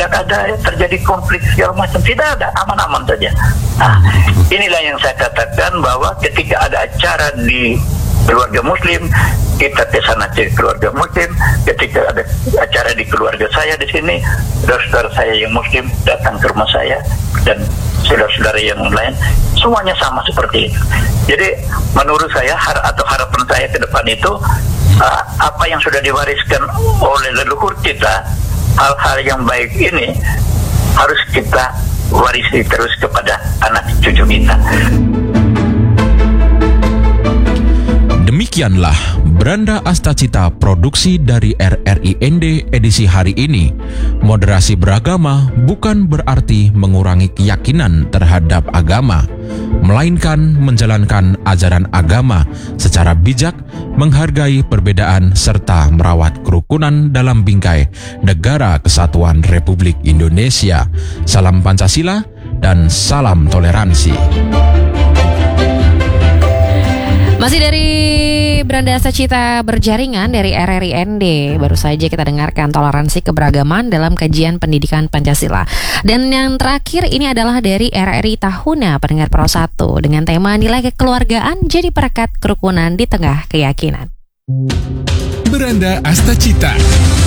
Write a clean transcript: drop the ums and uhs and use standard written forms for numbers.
tidak ada terjadi konflik segala macam, tidak ada, aman-aman saja. Nah, inilah yang saya katakan bahwa ketika ada acara di keluarga Muslim, kita ke sana ke keluarga Muslim. Ketika ada acara di keluarga saya di sini, saudara-saudara saya yang Muslim datang ke rumah saya, dan saudara-saudara yang lain, semuanya sama seperti itu. Jadi menurut saya harapan saya ke depan itu, apa yang sudah diwariskan oleh leluhur kita, hal-hal yang baik ini harus kita warisi terus kepada anak cucu kita. Demikianlah Beranda Astacita produksi dari RRIND edisi hari ini. Moderasi beragama bukan berarti mengurangi keyakinan terhadap agama, melainkan menjalankan ajaran agama secara bijak, menghargai perbedaan serta merawat kerukunan dalam bingkai Negara Kesatuan Republik Indonesia. Salam Pancasila dan salam toleransi. Masih dari Beranda Astacita berjaringan dari RRIND, baru saja kita dengarkan toleransi keberagaman dalam kajian pendidikan Pancasila. Dan yang terakhir ini adalah dari RRI Tahuna pendengar Pro 1 dengan tema nilai kekeluargaan jadi perekat kerukunan di tengah keyakinan. Beranda Astacita.